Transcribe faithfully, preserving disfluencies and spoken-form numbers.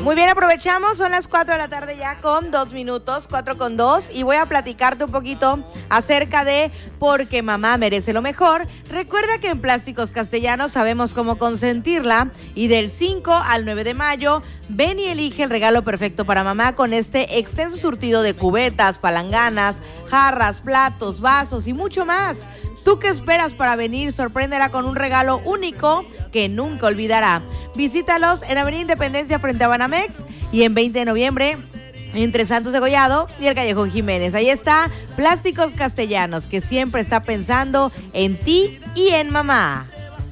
Muy bien, aprovechamos, son las cuatro de la tarde ya con dos minutos, cuatro con dos, y voy a platicarte un poquito acerca de Porque Mamá Merece lo Mejor. Recuerda que en Plásticos Castellanos sabemos cómo consentirla, y del cinco al nueve de mayo, ven y elige el regalo perfecto para mamá con este extenso surtido de cubetas, palanganas, jarras, platos, vasos y mucho más. ¿Tú qué esperas para venir? Sorpréndela con un regalo único que nunca olvidará. Visítalos en Avenida Independencia frente a Banamex y en veinte de noviembre entre Santos de Gollado y el Callejón Jiménez. Ahí está Plásticos Castellanos, que siempre está pensando en ti y en mamá.